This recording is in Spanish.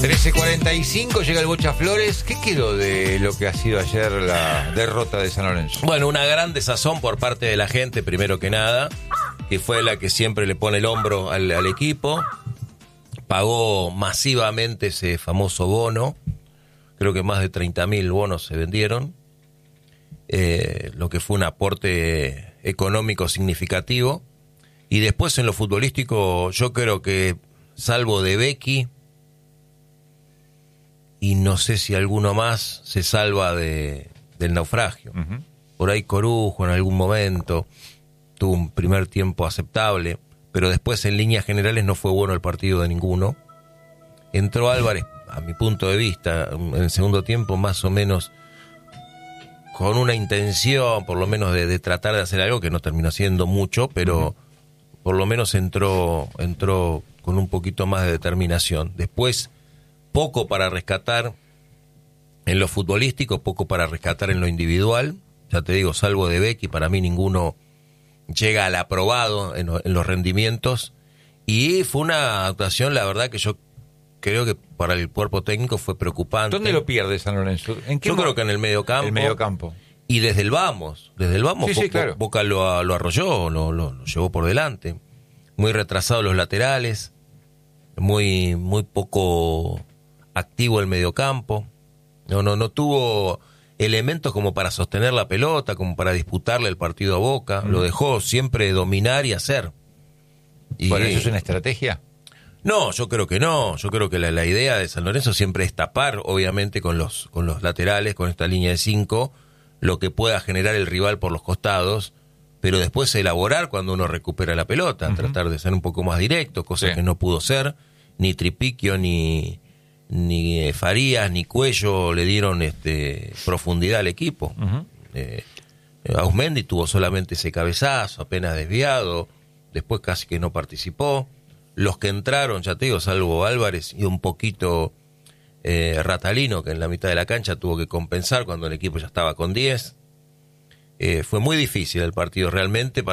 13:45 llega el Bocha Flores. ¿Qué quedó de lo que ha sido ayer la derrota de San Lorenzo? Bueno, una gran desazón por parte de la gente, primero que nada, que fue la que siempre le pone el hombro al equipo. Pagó masivamente ese famoso bono. Creo que más de 30.000 bonos se vendieron. Lo que fue un aporte económico significativo. Y después en lo futbolístico, yo creo que, salvo de Becky, y no sé si alguno más se salva del naufragio. Uh-huh. Por ahí Corujo en algún momento tuvo un primer tiempo aceptable, pero después en líneas generales no fue bueno el partido de ninguno. Entró Álvarez, a mi punto de vista, en el segundo tiempo más o menos con una intención, por lo menos de tratar de hacer algo que no terminó siendo mucho, pero por lo menos entró con un poquito más de determinación. Después, poco para rescatar en lo futbolístico, poco para rescatar en lo individual. Ya te digo, salvo de Becky, para mí ninguno llega al aprobado en los rendimientos. Y fue una actuación, la verdad, que yo creo que para el cuerpo técnico fue preocupante. ¿Dónde lo pierde San Lorenzo? Yo creo que en el mediocampo. El mediocampo. Y desde el vamos, sí, claro. Boca lo arrolló, lo llevó por delante. Muy retrasados los laterales, muy poco activo el mediocampo. No tuvo elementos como para sostener la pelota, como para disputarle el partido a Boca. Lo dejó siempre dominar y hacer. ¿Por eso es una estrategia? No, yo creo que no. Yo creo que la idea de San Lorenzo siempre es tapar, obviamente, con los laterales, con esta línea de 5, lo que pueda generar el rival por los costados, pero después elaborar cuando uno recupera la pelota, tratar de ser un poco más directo, cosa que no pudo ser. Ni Tripiquio, ni Farías, ni Cuello le dieron profundidad al equipo. Ausmendi tuvo solamente ese cabezazo, apenas desviado, después casi que no participó. Los que entraron, ya te digo, salvo Álvarez y un poquito Ratalino, que en la mitad de la cancha tuvo que compensar cuando el equipo ya estaba con 10. Fue muy difícil el partido realmente.